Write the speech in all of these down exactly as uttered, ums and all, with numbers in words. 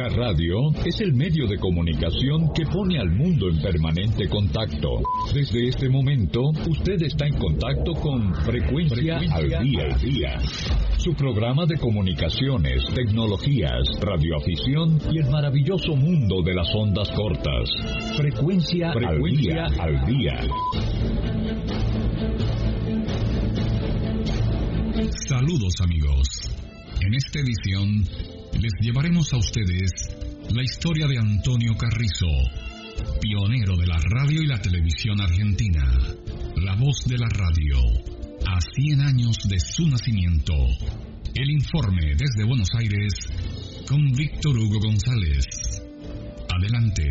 La radio es el medio de comunicación que pone al mundo en permanente contacto. Desde este momento, usted está en contacto con Frecuencia, Frecuencia al Día, al Día. Su programa de comunicaciones, tecnologías, radioafición y el maravilloso mundo de las ondas cortas. Frecuencia, Frecuencia al Día. Al día. Saludos amigos. En esta edición les llevaremos a ustedes la historia de Antonio Carrizo, pionero de la radio y la televisión argentina, la voz de la radio, a cien años de su nacimiento. El informe desde Buenos Aires con Víctor Hugo González. Adelante.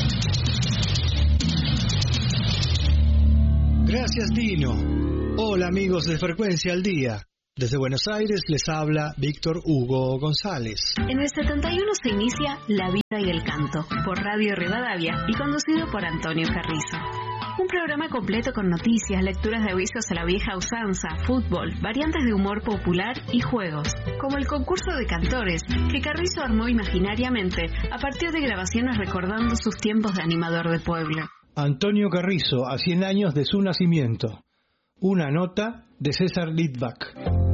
Gracias, Dino. Hola amigos de Frecuencia al Día. Desde Buenos Aires les habla Víctor Hugo González. En el setenta y uno se inicia La Vida y el Canto, por Radio Rivadavia y conducido por Antonio Carrizo. Un programa completo con noticias, lecturas de avisos a la vieja usanza, fútbol, variantes de humor popular y juegos, como el concurso de cantores, que Carrizo armó imaginariamente a partir de grabaciones recordando sus tiempos de animador de pueblo. Antonio Carrizo, a cien años de su nacimiento. Una nota de César Litvak.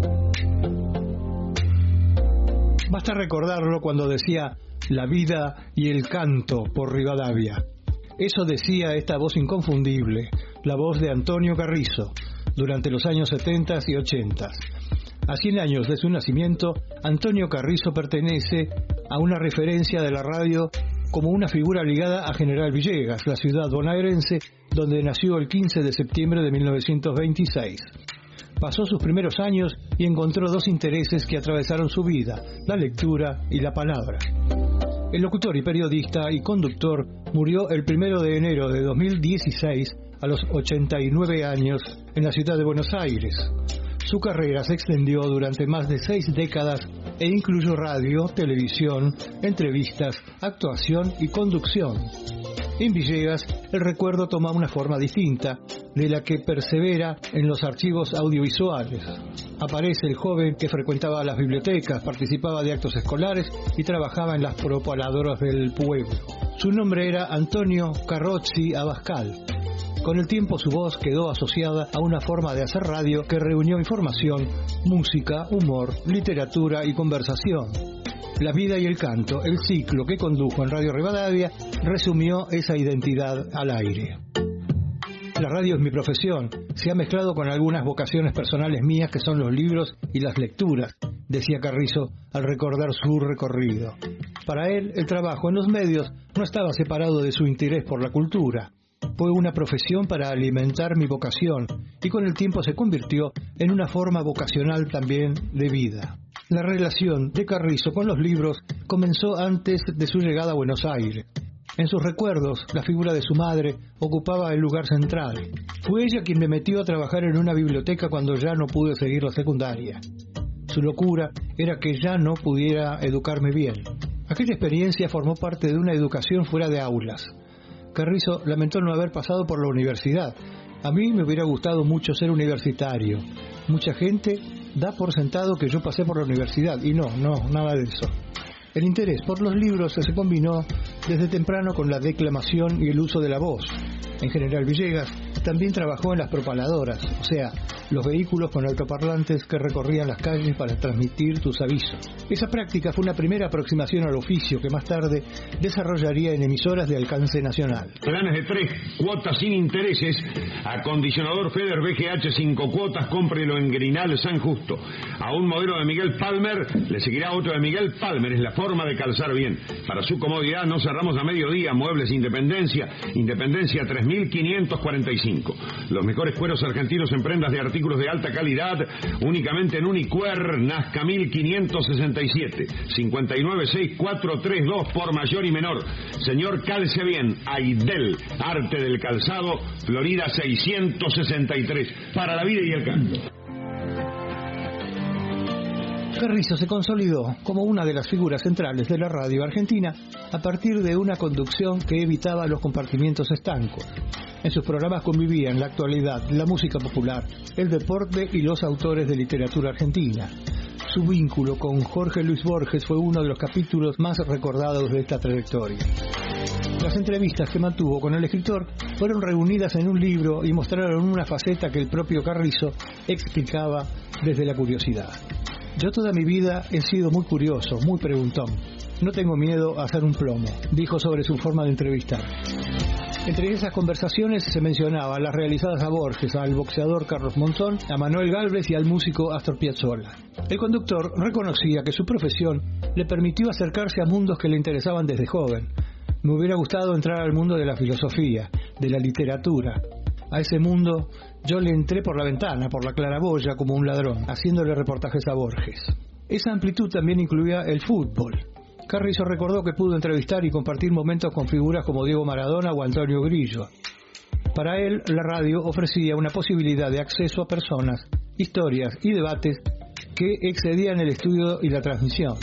Basta recordarlo cuando decía La Vida y el Canto por Rivadavia. Eso decía esta voz inconfundible, la voz de Antonio Carrizo, durante los años setenta y ochenta. A cien años de su nacimiento, Antonio Carrizo pertenece a una referencia de la radio como una figura ligada a General Villegas, la ciudad bonaerense donde nació el quince de septiembre de mil novecientos veintiséis. Pasó sus primeros años y encontró dos intereses que atravesaron su vida, la lectura y la palabra. El locutor y periodista y conductor murió el primero de enero de dos mil dieciséis a los ochenta y nueve años en la ciudad de Buenos Aires. Su carrera se extendió durante más de seis décadas e incluyó radio, televisión, entrevistas, actuación y conducción. En Villegas, el recuerdo toma una forma distinta, de la que persevera en los archivos audiovisuales. Aparece el joven que frecuentaba las bibliotecas, participaba de actos escolares y trabajaba en las propaladoras del pueblo. Su nombre era Antonio Carrozzi Abascal. Con el tiempo su voz quedó asociada a una forma de hacer radio que reunió información, música, humor, literatura y conversación. La Vida y el Canto, el ciclo que condujo en Radio Rivadavia, resumió esa identidad al aire. La radio es mi profesión, se ha mezclado con algunas vocaciones personales mías que son los libros y las lecturas, decía Carrizo al recordar su recorrido. Para él, el trabajo en los medios no estaba separado de su interés por la cultura. Fue una profesión para alimentar mi vocación y con el tiempo se convirtió en una forma vocacional también de vida. La relación de Carrizo con los libros comenzó antes de su llegada a Buenos Aires. En sus recuerdos, la figura de su madre ocupaba el lugar central. Fue ella quien me metió a trabajar en una biblioteca cuando ya no pude seguir la secundaria. Su locura era que ya no pudiera educarme bien. Aquella experiencia formó parte de una educación fuera de aulas. Carrizo lamentó no haber pasado por la universidad. A mí me hubiera gustado mucho ser universitario. Mucha gente da por sentado que yo pasé por la universidad, y no, no, nada de eso. El interés por los libros se combinó desde temprano con la declamación y el uso de la voz. En General Villegas también trabajó en las propaladoras, o sea, los vehículos con altoparlantes que recorrían las calles para transmitir tus avisos. Esa práctica fue una primera aproximación al oficio que más tarde desarrollaría en emisoras de alcance nacional. Planes de tres cuotas sin intereses, acondicionador Feder B G H cinco cuotas, cómprelo en Grinal San Justo. A un modelo de Miguel Palmer le seguirá otro de Miguel Palmer, es la forma de calzar bien. Para su comodidad no cerramos a mediodía, Muebles Independencia, Independencia tres mil quinientos cuarenta y cinco. Los mejores cueros argentinos en prendas de artículos de alta calidad, únicamente en Unicuer, Nazca mil quinientos sesenta y siete, cincuenta y nueve seis cuatro tres dos por mayor y menor. Señor, calce bien, Aidel, arte del calzado, Florida seiscientos sesenta y tres, para la vida y el canto. Carrizo se consolidó como una de las figuras centrales de la radio argentina a partir de una conducción que evitaba los compartimientos estancos. En sus programas convivían la actualidad, la música popular, el deporte y los autores de literatura argentina. Su vínculo con Jorge Luis Borges fue uno de los capítulos más recordados de esta trayectoria. Las entrevistas que mantuvo con el escritor fueron reunidas en un libro y mostraron una faceta que el propio Carrizo explicaba desde la curiosidad. Yo toda mi vida he sido muy curioso, muy preguntón. No tengo miedo a hacer un plomo, dijo sobre su forma de entrevistar. Entre esas conversaciones se mencionaban las realizadas a Borges, al boxeador Carlos Monzón, a Manuel Gálvez y al músico Astor Piazzolla. El conductor reconocía que su profesión le permitió acercarse a mundos que le interesaban desde joven. Me hubiera gustado entrar al mundo de la filosofía, de la literatura. A ese mundo yo le entré por la ventana, por la claraboya, como un ladrón, haciéndole reportajes a Borges. Esa amplitud también incluía el fútbol. Carrizo recordó que pudo entrevistar y compartir momentos con figuras como Diego Maradona o Antonio Grillo. Para él, la radio ofrecía una posibilidad de acceso a personas, historias y debates que excedían el estudio y la transmisión.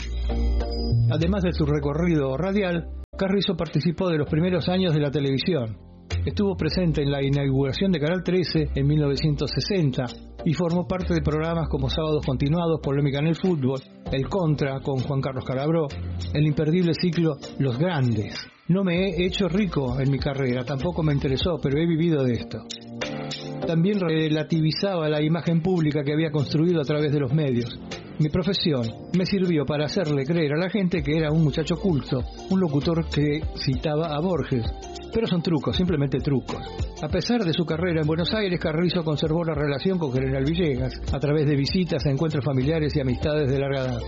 Además de su recorrido radial, Carrizo participó de los primeros años de la televisión. Estuvo presente en la inauguración de Canal trece en mil novecientos sesenta y formó parte de programas como Sábados Continuados, Polémica en el Fútbol, El Contra con Juan Carlos Calabró, el imperdible ciclo Los Grandes. No me he hecho rico en mi carrera, tampoco me interesó, pero he vivido de esto. También relativizaba la imagen pública que había construido a través de los medios. Mi profesión me sirvió para hacerle creer a la gente que era un muchacho culto, un locutor que citaba a Borges. Pero son trucos, simplemente trucos. A pesar de su carrera en Buenos Aires, Carrizo conservó la relación con General Villegas a través de visitas, encuentros familiares y amistades de larga edad.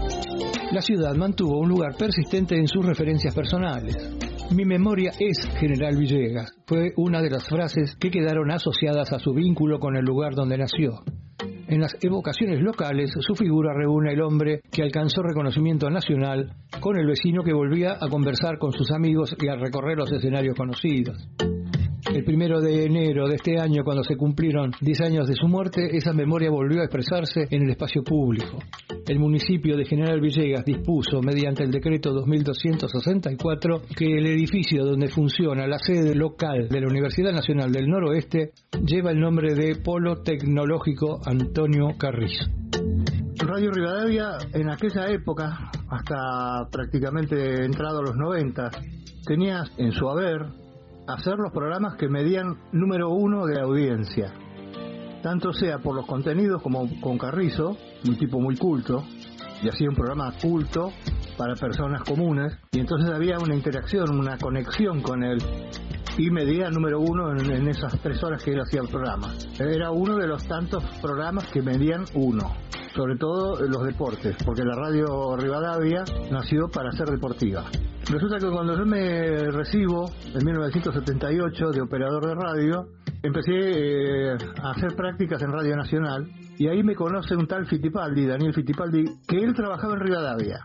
La ciudad mantuvo un lugar persistente en sus referencias personales. Mi memoria es General Villegas, fue una de las frases que quedaron asociadas a su vínculo con el lugar donde nació. En las evocaciones locales, su figura reúne el hombre que alcanzó reconocimiento nacional con el vecino que volvía a conversar con sus amigos y a recorrer los escenarios conocidos. El primero de enero de este año, cuando se cumplieron diez años de su muerte, esa memoria volvió a expresarse en el espacio público. El municipio de General Villegas dispuso, mediante el decreto dos mil doscientos sesenta y cuatro, que el edificio donde funciona la sede local de la Universidad Nacional del Noroeste lleva el nombre de Polo Tecnológico Antonio Carrizo. Radio Rivadavia, en aquella época, hasta prácticamente entrado a los noventa, tenía en su haber hacer los programas que medían número uno de la audiencia, tanto sea por los contenidos como con Carrizo, un tipo muy culto, y hacía un programa culto para personas comunes, y entonces había una interacción, una conexión con él, y medía número uno en, en esas tres horas que él hacía el programa. Era uno de los tantos programas que medían uno, sobre todo los deportes, porque la Radio Rivadavia nació para ser deportiva. Resulta que cuando yo me recibo en mil novecientos setenta y ocho de operador de radio, empecé eh, a hacer prácticas en Radio Nacional, y ahí me conoce un tal Fittipaldi, Daniel Fittipaldi, que él trabajaba en Rivadavia.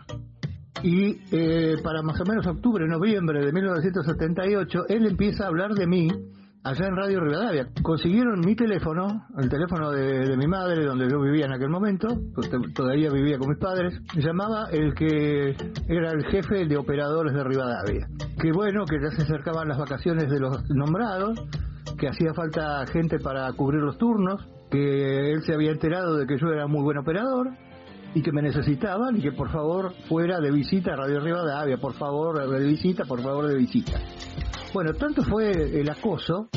Y eh, para más o menos octubre, noviembre de mil novecientos setenta y ocho, él empieza a hablar de mí allá en Radio Rivadavia. Consiguieron mi teléfono, el teléfono de, de mi madre, donde yo vivía en aquel momento, pues todavía vivía con mis padres. Llamaba el que era el jefe de operadores de Rivadavia. Que bueno, que ya se acercaban las vacaciones de los nombrados, que hacía falta gente para cubrir los turnos, que él se había enterado de que yo era muy buen operador y que me necesitaban y que por favor fuera de visita a Radio Rivadavia, por favor de visita, por favor de visita. Bueno, tanto fue el acoso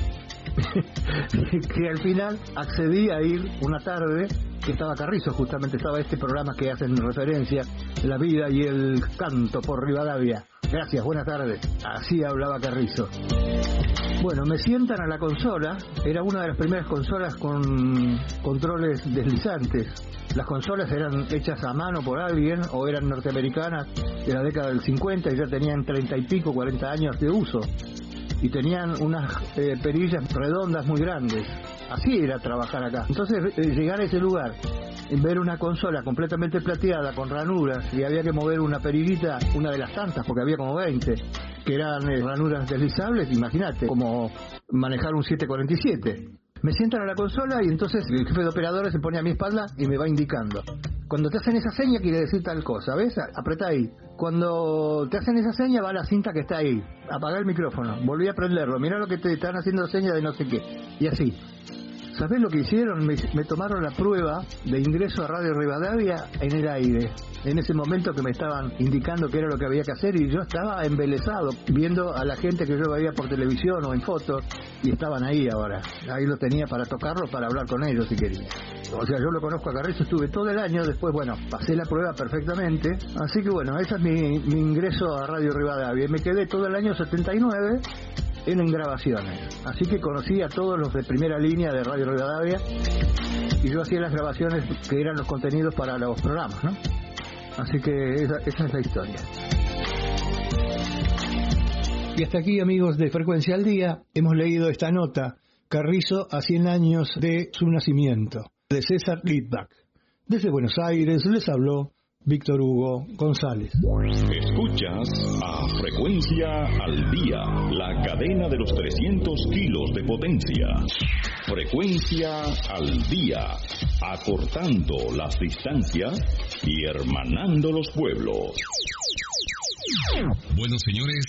que al final accedí a ir una tarde que estaba Carrizo, justamente estaba este programa que hacen referencia, La Vida y el Canto por Rivadavia. Gracias, buenas tardes. Así hablaba Carrizo. Bueno, me sientan a la consola, era una de las primeras consolas con controles deslizantes. Las consolas eran hechas a mano por alguien o eran norteamericanas de la década del cincuenta y ya tenían treinta y pico, cuarenta años de uso. Y tenían unas eh, perillas redondas muy grandes. Así era trabajar acá. Entonces eh, llegar a ese lugar, ver una consola completamente plateada con ranuras y había que mover una perillita, una de las tantas, porque había como veinte, que eran eh, ranuras deslizables, imagínate, como manejar un siete cuarenta y siete. Me sientan a la consola y entonces el jefe de operadores se pone a mi espalda y me va indicando. Cuando te hacen esa seña quiere decir tal cosa, ¿ves? Apretá ahí. Cuando te hacen esa seña va la cinta que está ahí. Apagá el micrófono, volví a prenderlo, mirá lo que te están haciendo seña de no sé qué. Y así. ¿Sabés lo que hicieron? Me, me tomaron la prueba de ingreso a Radio Rivadavia en el aire. En ese momento que me estaban indicando qué era lo que había que hacer y yo estaba embelesado viendo a la gente que yo veía por televisión o en fotos y estaban ahí ahora. Ahí lo tenía para tocarlos, para hablar con ellos si quería. O sea, yo lo conozco a Carrizo, estuve todo el año, después, bueno, pasé la prueba perfectamente. Así que bueno, ese es mi, mi ingreso a Radio Rivadavia. Y me quedé todo el año setenta y nueve en, en grabaciones. Así que conocí a todos los de primera línea de Radio Rivadavia y yo hacía las grabaciones que eran los contenidos para los programas, ¿no? Así que esa, esa es la historia. Y hasta aquí, amigos de Frecuencia al Día, hemos leído esta nota, Carrizo a cien años de su nacimiento, de César Litvak. Desde Buenos Aires les habló Víctor Hugo González. Escuchas a Frecuencia al Día, la cadena de los trescientos kilos de potencia. Frecuencia al Día, acortando las distancias y hermanando los pueblos. Bueno, señores,